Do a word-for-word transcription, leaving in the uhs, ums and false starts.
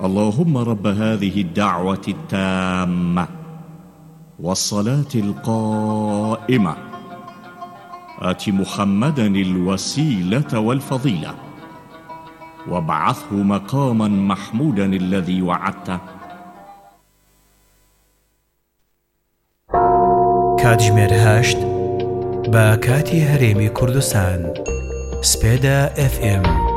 اللهم رب هذه الدعوة التامة والصلاة القائمة آت محمدا الوسيلة والفضيلة وابعثه مقاما محمودا الذي وعدته. کاتژمێر هەشت بە کاتی هەرێمی کوردستان. سپێدا ئەف ئێم